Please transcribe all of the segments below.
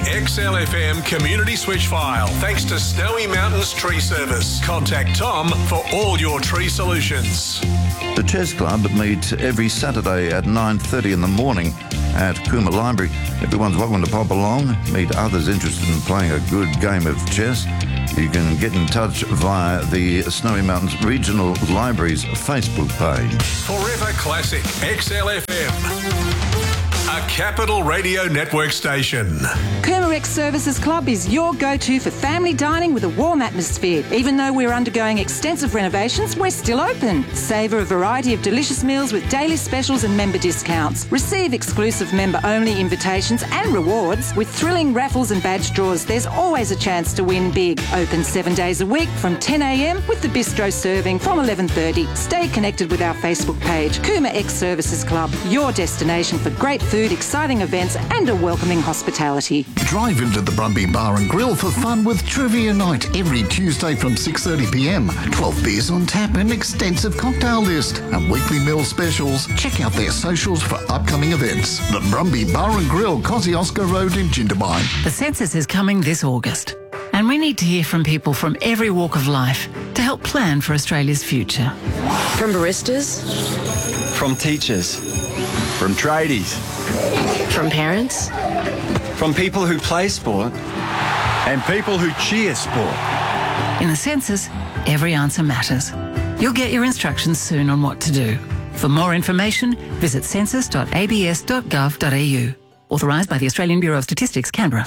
XLFM community switch file thanks to Snowy Mountains Tree Service. Contact Tom for all your tree solutions. The Chess Club meet every Saturday at 9:30 in the morning at Cooma Library. Everyone's welcome to pop along, meet others interested in playing a good game of chess. You can get in touch via the Snowy Mountains Regional Library's Facebook page. Forever Classic XLFM. A Capital Radio Network station. Cooma X Services Club is your go-to for family dining with a warm atmosphere. Even though we're undergoing extensive renovations, we're still open. Savour a variety of delicious meals with daily specials and member discounts. Receive exclusive member-only invitations and rewards. With thrilling raffles and badge draws, there's always a chance to win big. Open 7 days a week from 10 a.m. with the bistro serving from 11:30. Stay connected with our Facebook page. Cooma X Services Club, your destination for great food, exciting events and a welcoming hospitality. Drive into the Brumby Bar and Grill for fun with Trivia Night every Tuesday from 6:30pm. 12 beers on tap and extensive cocktail list and weekly meal specials. Check out their socials for upcoming events. The Brumby Bar and Grill, Kosciuszko Road in Jindabyne. The census is coming this August, and we need to hear from people from every walk of life to help plan for Australia's future. From baristas, From teachers. From tradies. from parents, From people who play sport. And people who cheer sport. In the census, every answer matters. You'll get your instructions soon on what to do. For more information, visit census.abs.gov.au. Authorised by the Australian Bureau of Statistics, Canberra.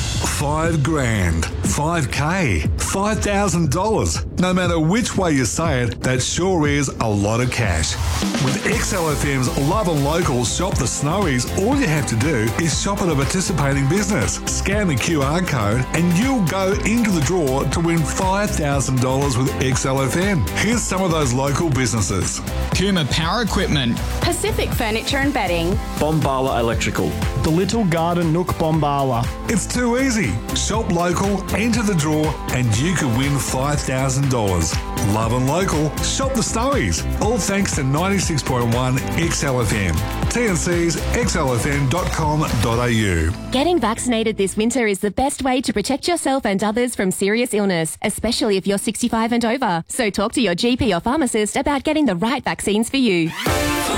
$5,000, $5K, $5,000. No matter which way you say it, that sure is a lot of cash. With XLFM's Love and Local Shop the Snowies, all you have to do is shop at a participating business, scan the QR code, and you'll go into the draw to win $5,000 with XLFM. Here's some of those local businesses. Cooma Power Equipment, Pacific Furniture and Bedding, Bombala Electrical. The Little Garden Nook Bombala. It's too easy. Shop local, enter the draw, and you could win $5,000. Love and Local, shop the Snowies. All thanks to 96.1 XLFM. TNC's xlfm.com.au. Getting vaccinated this winter is the best way to protect yourself and others from serious illness, especially if you're 65 and over. So talk to your GP or pharmacist about getting the right vaccines for you.